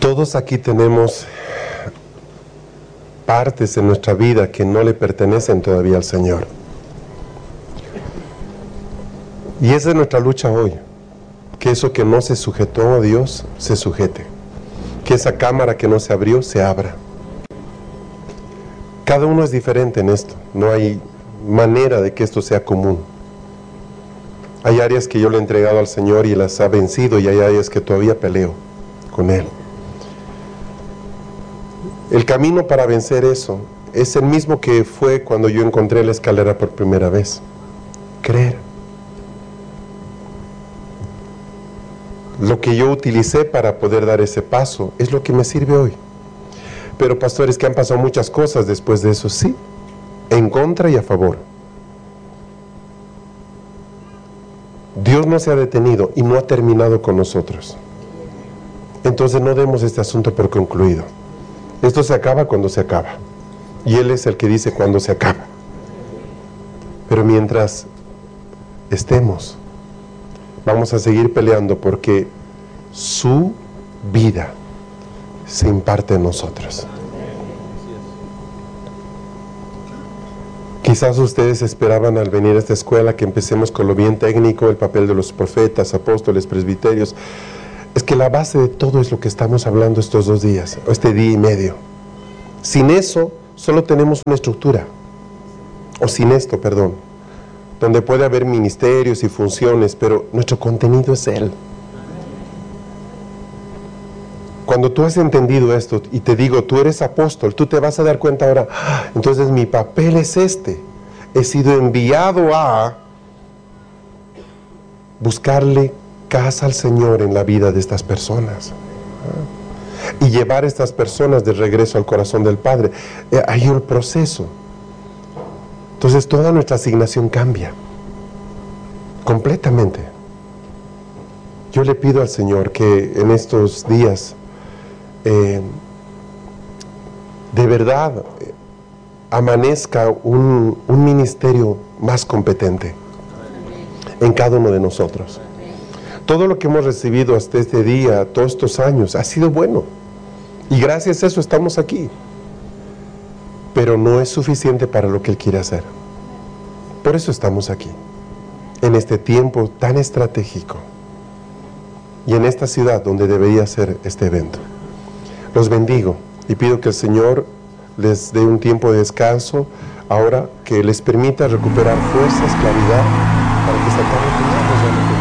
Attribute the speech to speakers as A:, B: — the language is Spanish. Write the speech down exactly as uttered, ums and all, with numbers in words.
A: Todos aquí tenemos partes en nuestra vida que no le pertenecen todavía al Señor. Y esa es nuestra lucha hoy, que eso que no se sujetó a Dios, se sujete. Que esa cámara que no se abrió, se abra. Cada uno es diferente en esto, no hay manera de que esto sea común. Hay áreas que yo le he entregado al Señor y las ha vencido, y hay áreas que todavía peleo con Él. El camino para vencer eso es el mismo que fue cuando yo encontré la escalera por primera vez. Creer. Lo que yo utilicé para poder dar ese paso es lo que me sirve hoy. Pero pastores, que han pasado muchas cosas después de eso, sí, en contra y a favor. Dios no se ha detenido y no ha terminado con nosotros. Entonces no demos este asunto por concluido. Esto se acaba cuando se acaba. Y Él es el que dice cuándo se acaba. Pero mientras estemos, vamos a seguir peleando porque su vida se imparte en nosotros. Quizás ustedes esperaban al venir a esta escuela que empecemos con lo bien técnico, el papel de los profetas, apóstoles, presbiterios. Es que la base de todo es lo que estamos hablando estos dos días, o este día y medio. Sin eso, solo tenemos una estructura. O sin esto, perdón. Donde puede haber ministerios y funciones, pero nuestro contenido es Él. Cuando tú has entendido esto y te digo, tú eres apóstol, tú te vas a dar cuenta ahora, ¡ah! Entonces mi papel es este. He sido enviado a buscarle casa al Señor en la vida de estas personas. ¿Ah? Y llevar a estas personas de regreso al corazón del Padre. Eh, hay un proceso. Entonces toda nuestra asignación cambia. Completamente. Yo le pido al Señor que en estos días Eh, de verdad eh, amanezca un, un ministerio más competente en cada uno de nosotros. Todo lo que hemos recibido hasta este día, todos estos años, ha sido bueno, y gracias a eso estamos aquí, pero no es suficiente para lo que Él quiere hacer. Por eso estamos aquí, en este tiempo tan estratégico y en esta ciudad donde debería ser este evento. Los bendigo y pido que el Señor les dé un tiempo de descanso ahora, que les permita recuperar fuerzas, claridad, para que se acabe el